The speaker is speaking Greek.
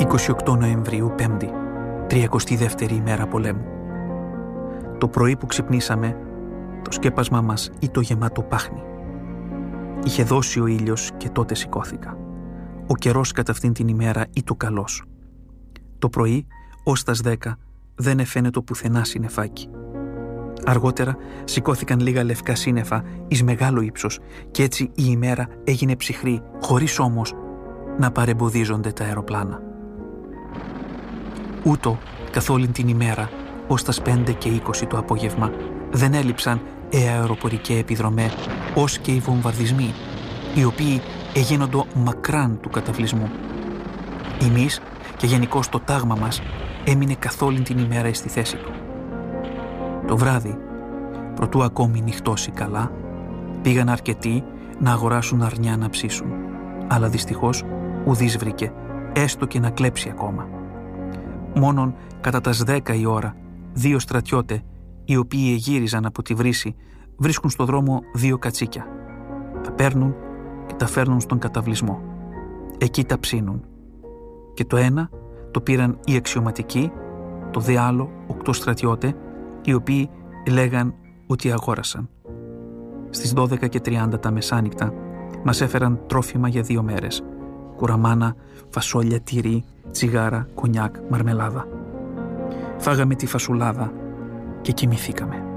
28 Νοεμβρίου, Πέμπτη, 32η ημέρα πολέμου. Το πρωί που ξυπνήσαμε, το σκέπασμά μας ήταν γεμάτο πάχνη. Είχε δώσει ο ήλιος και τότε σηκώθηκα. Ο καιρός κατά αυτήν την ημέρα ήταν καλός. Το πρωί, ως τας 10, δεν εφαίνεται πουθενά συννεφάκι. Αργότερα σηκώθηκαν λίγα λευκά σύννεφα εις μεγάλο ύψος και έτσι η ημέρα έγινε ψυχρή, χωρίς όμως να παρεμποδίζονται τα αεροπλάνα. Ούτω καθ' όλη την ημέρα, ως τας 5:20 το απόγευμα, δεν έλειψαν αεροπορικέ επιδρομέ, ως και οι βομβαρδισμοί, οι οποίοι έγινοντο μακράν του καταβλισμού. Εμείς και γενικώς το τάγμα μας έμεινε καθ' όλη την ημέρα στη θέση του. Το βράδυ, προτού ακόμη νυχτώσει καλά, πήγαν αρκετοί να αγοράσουν αρνιά να ψήσουν, αλλά δυστυχώς ουδής βρήκε, έστω και να κλέψει ακόμα. Μόνον κατά τας 10 η ώρα, 2 στρατιώτε, οι οποίοι εγύριζαν από τη βρύση, βρίσκουν στο δρόμο 2 κατσίκια. Τα παίρνουν και τα φέρνουν στον καταβλισμό. Εκεί τα ψήνουν. Και το ένα το πήραν οι αξιωματικοί, το δε άλλο 8 στρατιώτε, οι οποίοι λέγαν ότι αγόρασαν. Στις 12:30 τα μεσάνυχτα μας έφεραν τρόφιμα για 2 μέρες. Κουραμάνα, φασόλια, τυρί, τσιγάρα, κονιάκ, μαρμελάδα. Φάγαμε τη φασουλάδα και κοιμηθήκαμε.